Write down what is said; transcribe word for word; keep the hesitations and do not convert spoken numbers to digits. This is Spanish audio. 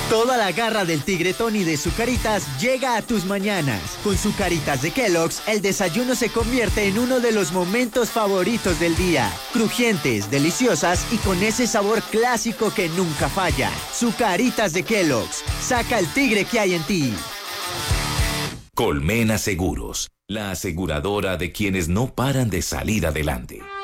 Toda la garra del tigre Tony de Zucaritas llega a tus mañanas. Con Zucaritas de Kellogg's, el desayuno se convierte en uno de los momentos favoritos del día. Crujientes, deliciosas y con ese sabor clásico que nunca falla. Zucaritas de Kellogg's. Saca el tigre que hay en ti. Colmena Seguros, la aseguradora de quienes no paran de salir adelante.